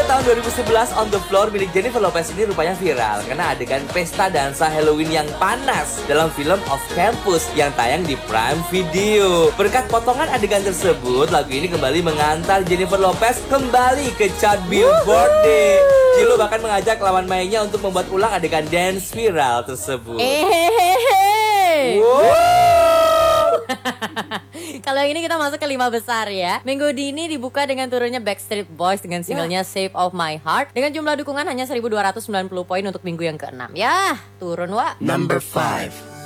tahun 2011 On the Floor milik Jennifer Lopez ini rupanya viral karena adegan pesta dansa Halloween yang panas dalam film Off Campus yang tayang di Prime Video. Berkat potongan adegan tersebut, lagu ini kembali mengantar Jennifer Lopez kembali ke chart Billboard deh. J.Lo bahkan mengajak lawan mainnya untuk membuat ulang adegan dance viral tersebut. Kalau yang ini kita masuk ke 5 besar ya. Minggu ini dibuka dengan turunnya Backstreet Boys dengan singlenya Shape of My Heart dengan jumlah dukungan hanya 1.290 poin untuk minggu yang ke-6. Ya, turun wa. Number 5.